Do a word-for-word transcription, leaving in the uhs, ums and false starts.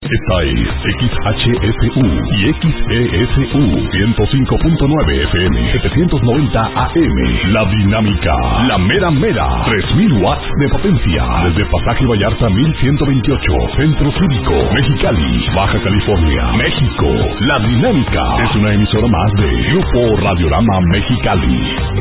Esta es X H F U y X E S U ciento cinco punto nueve F M, setecientos noventa A M. La Dinámica, la mera mera, tres mil watts de potencia. Desde Pasaje Vallarta mil ciento veintiocho, Centro Cívico, Mexicali, Baja California, México. La Dinámica es una emisora más de Grupo Radiorama Mexicali.